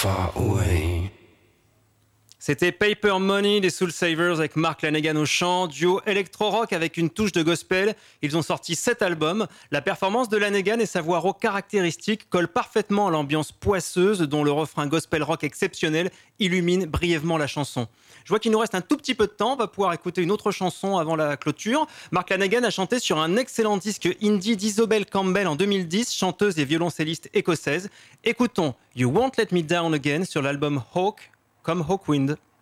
far away. C'était Paper Money des Soul Savers avec Mark Lanegan au chant, duo électro-rock avec une touche de gospel. Ils ont sorti 7 albums. La performance de Lanegan et sa voix rock caractéristique collent parfaitement à l'ambiance poisseuse dont le refrain gospel rock exceptionnel illumine brièvement la chanson. Je vois qu'il nous reste un tout petit peu de temps, on va pouvoir écouter une autre chanson avant la clôture. Mark Lanegan a chanté sur un excellent disque indie d'Isobel Campbell en 2010, chanteuse et violoncelliste écossaise. Écoutons You Won't Let Me Down Again sur l'album Hawk, comme Hawkwind.